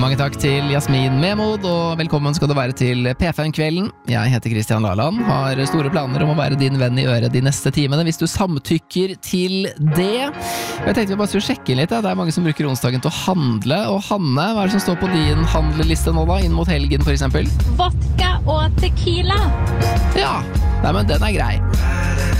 Mange takk til Jasmin Memod, og velkommen skal du være til P5-kvelden. Jeg heter Kristian Laland, har store planer om å være din venn i øret de neste timene, hvis du samtykker til det. Jeg tenkte vi bare skulle sjekke litt, det er mange som bruker onsdagen til å handle, og Hanne, hva er det som står på din handleliste nå da, inn mot helgen for eksempel? Vodka og tequila. Ja, nei, men den er grei.